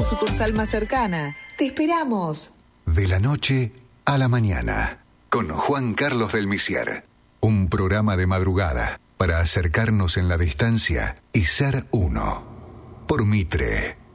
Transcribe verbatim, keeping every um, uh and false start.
sucursal más cercana. ¡Te esperamos! De la noche a la mañana, con Juan Carlos del Misier. Un programa de madrugada para acercarnos en la distancia y ser uno. Por Mitre.